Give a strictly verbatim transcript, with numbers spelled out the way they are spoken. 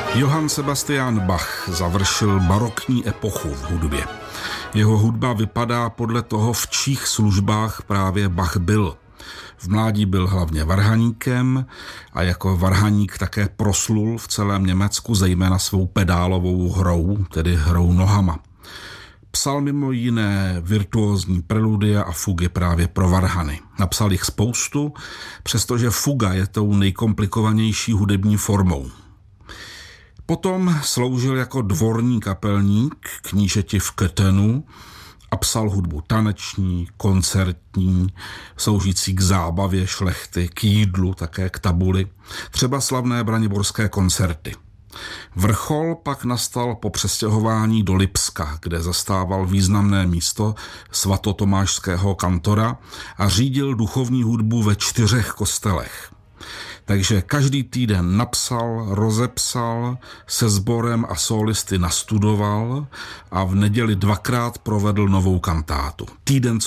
Johann Sebastian Bach završil barokní epochu v hudbě. Jeho hudba vypadá podle toho, v čích službách právě Bach byl. V mládí byl hlavně varhaníkem a jako varhaník také proslul v celém Německu zejména svou pedálovou hrou, tedy hrou nohama. Psal mimo jiné virtuózní preludia a fugy právě pro varhany. Napsal jich spoustu, přestože fuga je tou nejkomplikovanější hudební formou. Potom sloužil jako dvorní kapelník knížeti v Köthenu a psal hudbu taneční, koncertní, sloužící k zábavě šlechty, k jídlu, také k tabuli, třeba slavné braniborské koncerty. Vrchol pak nastal po přestěhování do Lipska, kde zastával významné místo svatotomášského kantora a řídil duchovní hudbu ve čtyřech kostelech. Takže každý týden napsal, rozepsal, se sborem a solisty nastudoval a v neděli dvakrát provedl novou kantátu. Týden